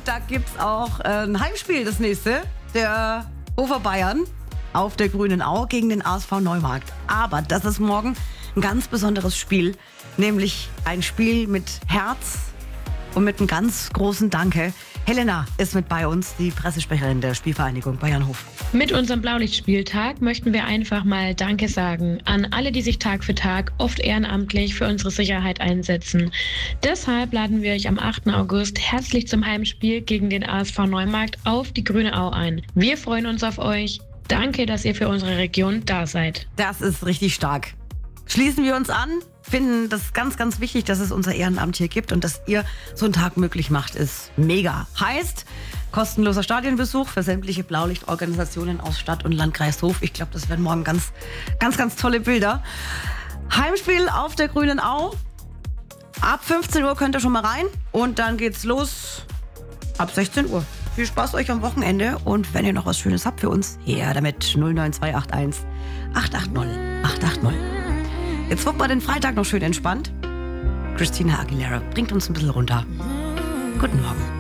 da gibt's auch ein Heimspiel, das nächste. Der Hofer Bayern auf der Grünen Au gegen den ASV Neumarkt. Aber das ist morgen ein ganz besonderes Spiel. Nämlich ein Spiel mit Herz und mit einem ganz großen Danke. Helena ist mit bei uns, die Pressesprecherin der Spielvereinigung Bayernhof. Mit unserem Blaulichtspieltag möchten wir einfach mal Danke sagen an alle, die sich Tag für Tag, oft ehrenamtlich, für unsere Sicherheit einsetzen. Deshalb laden wir euch am 8. August herzlich zum Heimspiel gegen den ASV Neumarkt auf die Grüne Au ein. Wir freuen uns auf euch. Danke, dass ihr für unsere Region da seid. Das ist richtig stark. Schließen wir uns an, finden das ganz, ganz wichtig, dass es unser Ehrenamt hier gibt und dass ihr so einen Tag möglich macht, ist mega. Heißt, kostenloser Stadionbesuch für sämtliche Blaulichtorganisationen aus Stadt und Landkreis Hof. Ich glaube, das werden morgen ganz, ganz, ganz tolle Bilder. Heimspiel auf der Grünen Au. Ab 15 Uhr könnt ihr schon mal rein und dann geht's los ab 16 Uhr. Viel Spaß euch am Wochenende und wenn ihr noch was Schönes habt für uns, her damit 09281 880 880. Jetzt wird mal den Freitag noch schön entspannt. Christina Aguilera bringt uns ein bisschen runter. Guten Morgen.